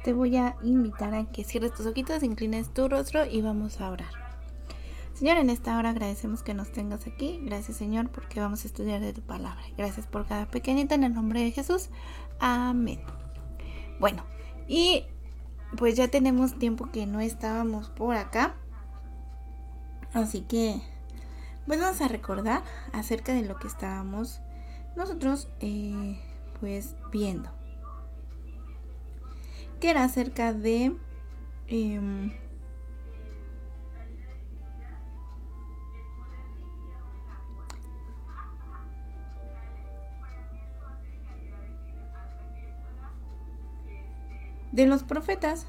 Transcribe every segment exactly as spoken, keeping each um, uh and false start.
te voy a invitar a que cierres tus ojitos, inclines tu rostro y vamos a orar. Señor, en esta hora agradecemos que nos tengas aquí. Gracias, Señor, porque vamos a estudiar de tu palabra. Gracias por cada pequeñita en el nombre de Jesús. Amén. Bueno, y pues ya tenemos tiempo que no estábamos por acá. Así que pues vamos a recordar acerca de lo que estábamos nosotros eh, pues viendo. Que era acerca de eh, de los profetas.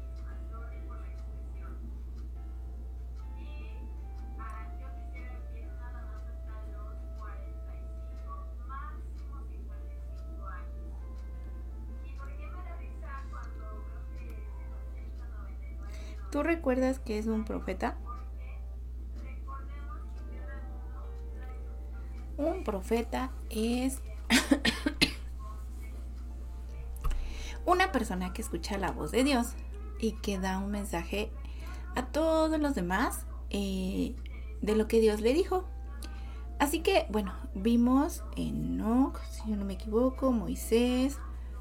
¿Tú recuerdas qué es un profeta? Un profeta es una persona que escucha la voz de Dios y que da un mensaje a todos los demás eh, de lo que Dios le dijo. Así que, bueno, vimos Enoc, si yo no me equivoco, Moisés,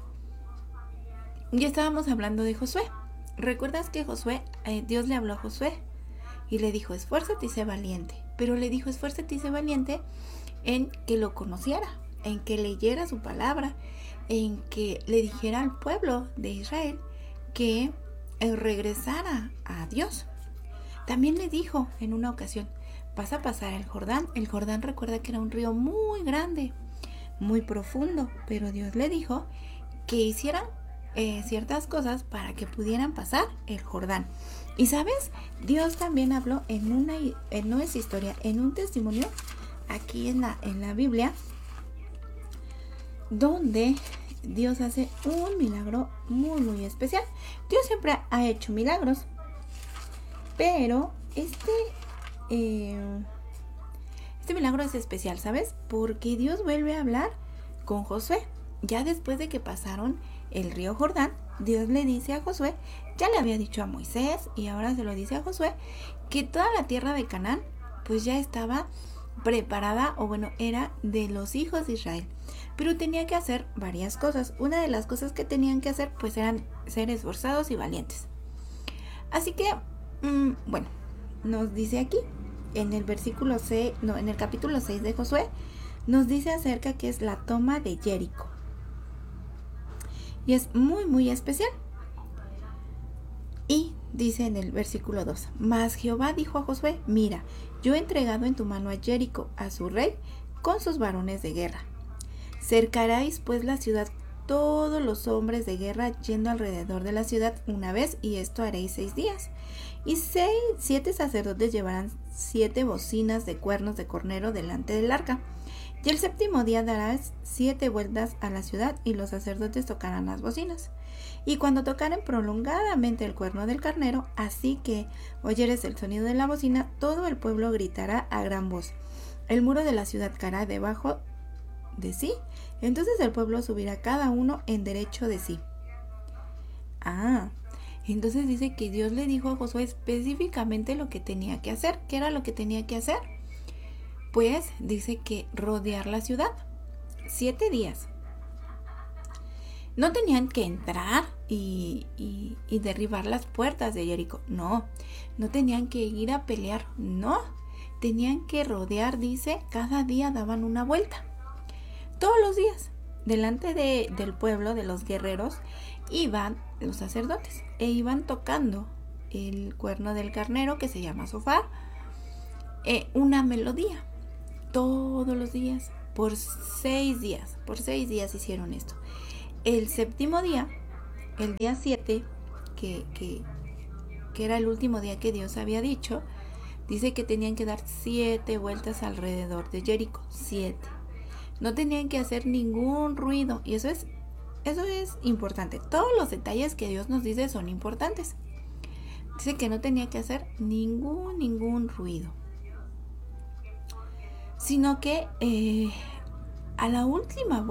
y estábamos hablando de Josué. ¿Recuerdas que Josué, eh, Dios le habló a Josué y le dijo, esfuérzate y sé valiente? Pero le dijo, esfuérzate y sé valiente en que lo conociera, en que leyera su palabra, en que le dijera al pueblo de Israel que eh, regresara a Dios. También le dijo en una ocasión, vas a pasar el Jordán. El Jordán, recuerda que era un río muy grande, muy profundo, pero Dios le dijo que hicieran Eh, ciertas cosas para que pudieran pasar el Jordán. Y sabes, Dios también habló en una, en no es historia, en un testimonio aquí en la, en la Biblia, donde Dios hace un milagro muy muy especial. Dios siempre ha hecho milagros, pero este eh, este milagro es especial, ¿sabes? Porque Dios vuelve a hablar con Josué. Ya después de que pasaron el río Jordán, Dios le dice a Josué, ya le había dicho a Moisés y ahora se lo dice a Josué, que toda la tierra de Canaán pues ya estaba preparada, o bueno, era de los hijos de Israel. Pero tenía que hacer varias cosas. Una de las cosas que tenían que hacer pues eran ser esforzados y valientes. Así que, mmm, bueno, nos dice aquí, en el versículo seis, no, en el capítulo seis de Josué, nos dice acerca que es la toma de Jericó. Y es muy muy especial. Y dice en el versículo dos, mas Jehová dijo a Josué, mira, yo he entregado en tu mano a Jericó, a su rey, con sus varones de guerra. Cercaréis pues la ciudad todos los hombres de guerra yendo alrededor de la ciudad una vez, y esto haréis seis días. Y seis, siete sacerdotes llevarán siete bocinas de cuernos de cornero delante del arca. Y el séptimo día darás siete vueltas a la ciudad y los sacerdotes tocarán las bocinas. Y cuando tocaren prolongadamente el cuerno del carnero, así que oyeres el sonido de la bocina, todo el pueblo gritará a gran voz. El muro de la ciudad caerá debajo de sí. Entonces el pueblo subirá cada uno en derecho de sí. Ah, entonces dice que Dios le dijo a Josué específicamente lo que tenía que hacer. ¿Qué era lo que tenía que hacer? Pues dice que rodear la ciudad. Siete días. No tenían que entrar y, y, y derribar las puertas de Jericó. No, no tenían que ir a pelear. No, tenían que rodear, dice, cada día daban una vuelta. Todos los días, delante de, del pueblo, de los guerreros, iban los sacerdotes e iban tocando el cuerno del carnero, que se llama sofá, eh, una melodía. Todos los días, por seis días, por seis días hicieron esto. El séptimo día, el día siete, que, que, que era el último día que Dios había dicho, dice que tenían que dar siete vueltas alrededor de Jericó, siete. No tenían que hacer ningún ruido, y eso es, eso es importante. Todos los detalles que Dios nos dice son importantes. Dice que no tenía que hacer ningún, ningún ruido. Sino que eh, a la última